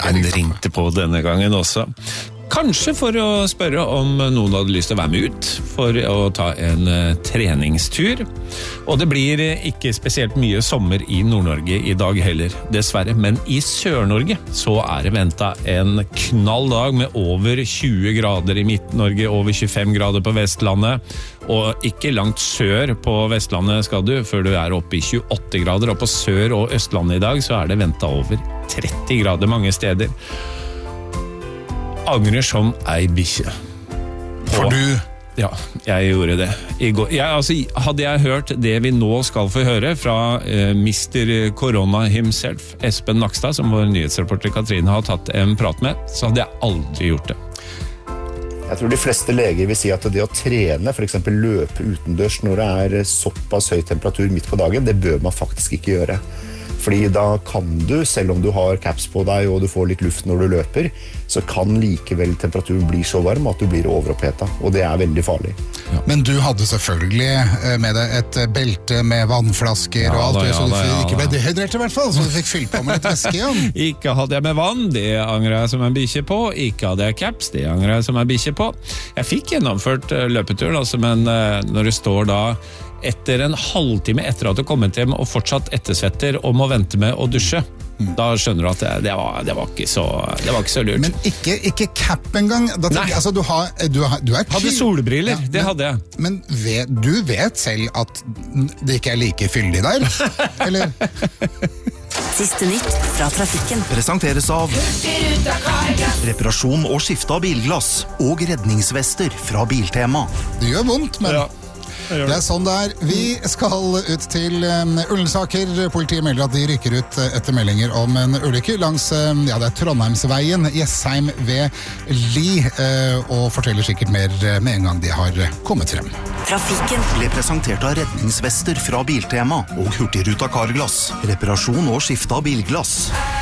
Den ringte på denne gangen også. Kanskje for å spørre om noen hadde lyst til å være med ut for å ta en treningstur. Og det blir ikke spesielt mye sommer i Nord-Norge i dag heller, dessverre. Men i Sør-Norge så det ventet en knall dag med over 20 grader i Midt-Norge, over 25 grader på Vestlandet. Og ikke langt sør på Vestlandet skal du, før du oppe i 28 grader. Og på Sør- og Østlandet i dag så det ventet over 30 grader mange steder. Angrer som ei bikkje. For du? Ja, jeg gjorde det i går. Hadde jeg hørt det vi nå skal få høre fra Mr. Corona himself, Espen Nakstad, som vår nyhetsreporter Katrine har tatt en prat med, så hadde jeg aldri gjort det. Jeg tror de fleste leger vil si at det å trene, for eksempel løpe utendørs når det såpass høy temperatur midt på dagen, det bør man faktisk ikke gjøre. Fordi da kan du, selv om du har caps på deg og du får litt luft når du løper, så kan likevel temperaturen bli så varm at du blir overopphetet, og det veldig farlig. Ja. Men du hadde selvfølgelig med deg et belte med vannflasker og alt det, så du ikke ble dehydrert i hvert fall, så du fikk fylt på med litt væske igjen. Ikke hadde jeg med vann, det angrer jeg som en bikkje på. Ikke hadde jeg caps, det angrer jeg som en bikkje på. Jeg fikk gjennomført løpeturen, men når det står da etter en halvtime etter at du kommet hjem og fortsatt ettersvetter og må vente med å dusje, da skjønner du at det var ikke så lurt. Men ikke cap engang. Nei. Altså, du hadde solbriller, det hadde jeg. Men du vet selv at det ikke like fyldig der, eller? Siste nytt fra trafikken. Presenteres av reparasjon og skifte av bilglass og redningsvester fra Biltema. Det gjør vondt, men... Ja. Det sånn det Vi skal ut til Ullensaker. Politiet melder at de rykker ut etter meldinger om en ulykke langs Trondheimsveien, Jessheim ved Li, og forteller sikkert mer med en gang de har kommet frem. Trafikken ble presentert av redningsvester fra Biltema og Hurtigruta Carglass. Reparasjon og skifte av bilglass.